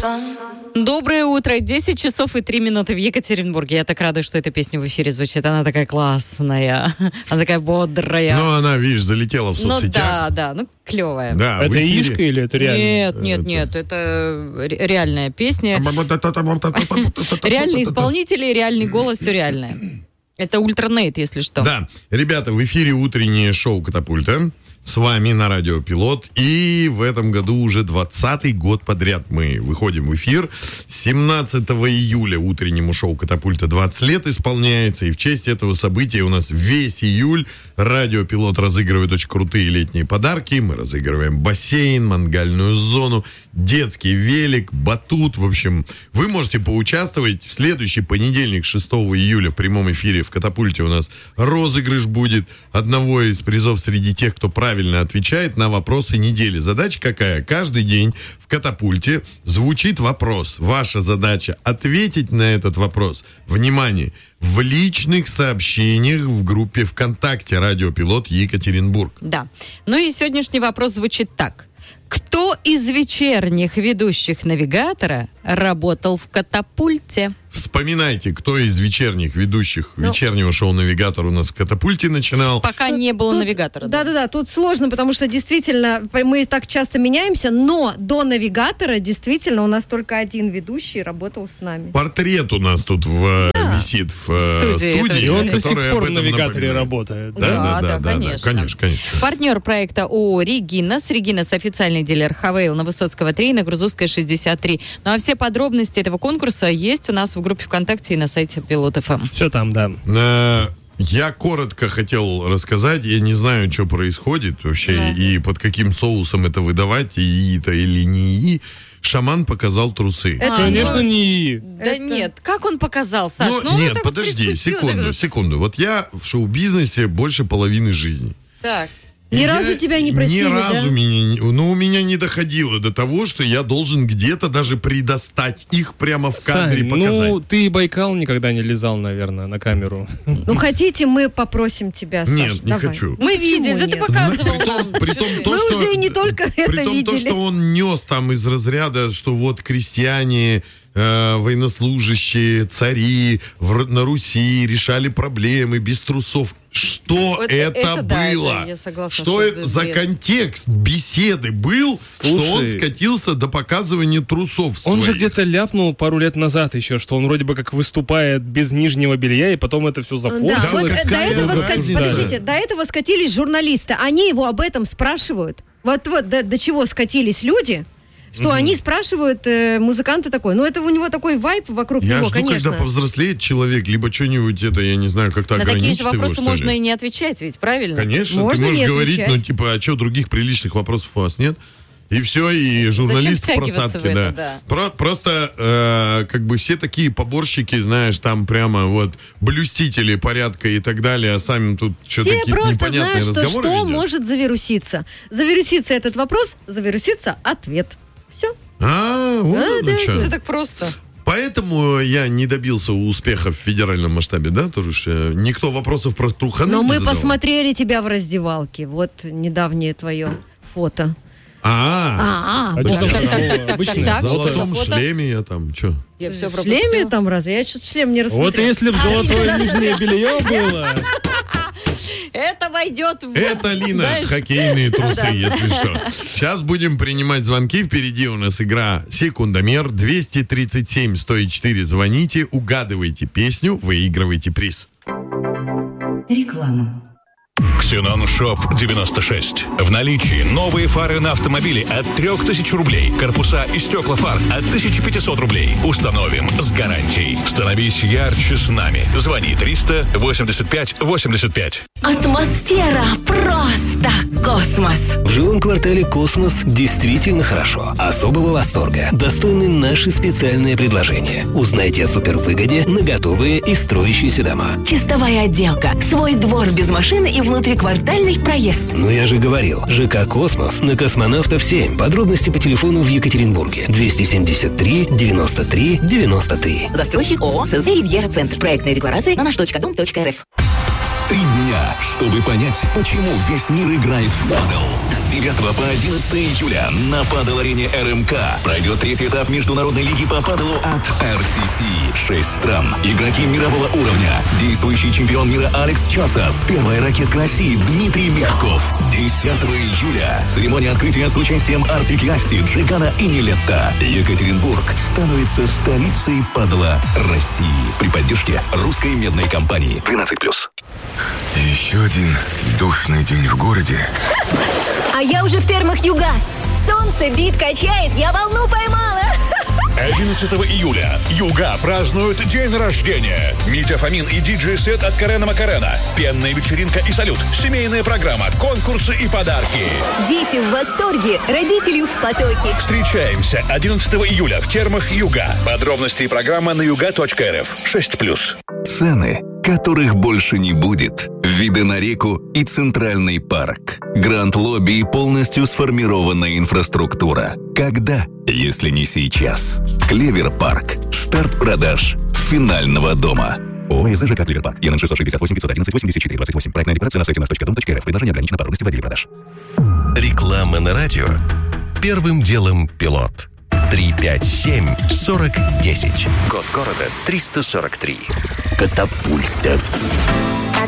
Доброе утро, 10 часов и 3 минуты в Екатеринбурге. Я так рада, что эта песня в эфире звучит. Она такая классная, она такая бодрая. Ну, она, видишь, залетела в соцсетях. Ну, клевая. Да, это Ишка или это реально? Нет, это реальная песня. Реальные исполнители, реальный голос, все реальное. Это Ультранейт, если что. Да, ребята, в эфире утреннее шоу «Катапульта». С вами на Радио Пилот. И в этом году уже 20-й год подряд мы выходим в эфир. 17 июля утреннему шоу «Катапульта» 20 лет исполняется. И в честь этого события у нас весь июль Радио Пилот разыгрывает очень крутые летние подарки. Мы разыгрываем бассейн, мангальную зону, детский велик, батут. В общем, вы можете поучаствовать. В следующий понедельник, 6 июля, в прямом эфире в «Катапульте» у нас розыгрыш будет одного из призов среди тех, кто правильно отвечает на вопросы недели. Задача какая? Каждый день в «Катапульте» звучит вопрос. Ваша задача ответить на этот вопрос. Внимание! В личных сообщениях в группе ВКонтакте «Радио Пилот Екатеринбург». Да. Ну и сегодняшний вопрос звучит так. Кто из вечерних ведущих «Навигатора» работал в «Катапульте»? Вспоминайте, кто из вечерних ведущих вечернего шоу «Навигатор» у нас в «Катапульте» начинал. Пока не было тут, «Навигатора». Да, тут сложно, потому что действительно мы так часто меняемся, но до «Навигатора» действительно у нас только один ведущий работал с нами. Портрет у нас тут висит в студии. И он до сих пор в «Навигаторе» работает. Да, конечно. Партнер проекта ООО «Регинас». «Регинас» — официальный дилер Хавейл на Высоцкого 3 и на Грузовская 63. Ну а все подробности этого конкурса есть у нас в группе ВКонтакте и на сайте Пилот ФМ. Все там, да. Я коротко хотел рассказать, я не знаю, что происходит вообще, и под каким соусом это выдавать, и это или не. Шаман показал трусы. Это, конечно, не... Да нет, как он показал, Саш? Нет, подожди, секунду. Вот я в шоу-бизнесе больше половины жизни. Так. Ни разу тебя не просили, Ни разу у меня не доходило до того, что я должен где-то даже предостать их прямо в кадре, показать. Ну, ты и Байкал никогда не лизал, наверное, на камеру. Ну, хотите, мы попросим тебя, Саш? Нет, не хочу. Мы видели, ты показывал нам. Мы уже не только это видели. То, что он нес там из разряда, что вот крестьяне, военнослужащие, цари на Руси решали проблемы без трусов. Что это было? Я согласна, что это за контекст беседы был, что он скатился до показывания трусов своих? Он же где-то ляпнул пару лет назад еще, что он вроде бы как выступает без нижнего белья, и потом это все зафоткало. Подождите, до этого скатились журналисты. Они его об этом спрашивают. Вот до чего скатились люди, что они спрашивают музыканта такой. Ну, это у него такой вайб вокруг него, конечно. Я жду, когда повзрослеет человек, либо что-нибудь это, я не знаю, как-то ограничить его, на такие же вопросы можно и не отвечать, ведь, правильно? Конечно, можно ты можешь говорить, а что, других приличных вопросов у вас нет? И все, и журналист в просадке, да. Просто как бы все такие поборщики, знаешь, там прямо вот блюстители порядка и так далее, а сами тут что-то какие-то непонятные разговоры. Все просто знают, что может завируситься. Завирусится этот вопрос, завирусится ответ. Все. Все так просто. Поэтому я не добился успеха в федеральном масштабе, да? Потому что никто вопросов про Трухана не задавал. Но мы посмотрели тебя в раздевалке. Вот недавнее твое фото. В золотом шлеме я там, что? В шлеме там разве? Я что-то шлем не рассмотрел. Вот если бы золотое нижнее белье было... Это войдет в... Это, Лина, хоккейные трусы, если что. Сейчас будем принимать звонки. Впереди у нас игра «Секундомер». 237-104. Звоните, угадывайте песню, выигрывайте приз. Реклама. Ксенон Шоп 96. В наличии новые фары на автомобили от 3000 рублей. Корпуса и стекла фар от 1500 рублей. Установим с гарантией. Становись ярче с нами. Звони 385-85. Атмосфера просто космос. В жилом квартале «Космос» действительно хорошо. Особого восторга достойны наши специальные предложения. Узнайте о супервыгоде на готовые и строящиеся дома. Чистовая отделка, свой двор без машины и внутриквартальный проезд. Ну я же говорил, ЖК «Космос» на Космонавтов 7. Подробности по телефону в Екатеринбурге. 273-93-93. Застройщик ООО «СЗ Ривьера Центр». Проектная декларация на наш.дом.рф. 3 дня, чтобы понять, почему весь мир играет в падл. С 9 по 11 июля на падл-арене РМК пройдет 3-й этап Международной лиги по падлу от RCC. 6 стран, игроки мирового уровня, действующий чемпион мира Алекс Часас, первая ракетка России Дмитрий Мягков. 10 июля церемония открытия с участием Артик и Асти, Джигана и Нилетта. Екатеринбург становится столицей падла России при поддержке русской медной компании. 12+. Еще один душный день в городе. А я уже в термах Юга. Солнце бит качает, я волну поймала. 11 июля Юга празднуют день рождения. Митя Фомин и диджей-сет от Карена Макарена. Пенная вечеринка и салют. Семейная программа, конкурсы и подарки. Дети в восторге, родители в потоке. Встречаемся 11 июля в термах Юга. Подробности и программа на yuga.rf. 6+. Цены, которых больше не будет. Виды на реку и Центральный парк. Гранд-лобби и полностью сформированная инфраструктура. Когда, если не сейчас? Клевер Парк. Старт продаж финального дома. ООО ЖК Клевер Парк. ЕН 668 511 84 28. Проектная декларация на сайте nаш.дом.рф. Предложение ограничено по подробности вводили продаж. Реклама на радио. Первым делом пилот. 357-40-10. Код города 343. Катапульта.